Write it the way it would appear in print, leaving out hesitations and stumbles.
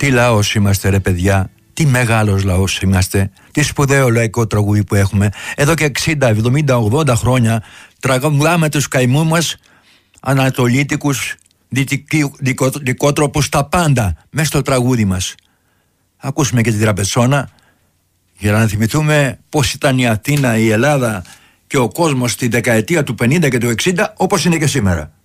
Τι λαός είμαστε ρε παιδιά, τι μεγάλος λαός είμαστε, τι σπουδαίο λαϊκό τραγούδι που έχουμε. Εδώ και 60, 70, 80 χρόνια τραγουδάμε τους καημούς μας, ανατολίτικους, δικότροπους, τα πάντα μέσα στο τραγούδι μας. Ακούσουμε και την Τραπεζόνα για να θυμηθούμε πώς ήταν η Αθήνα, η Ελλάδα και ο κόσμος στη δεκαετία του 50 και του 60, όπως είναι και σήμερα.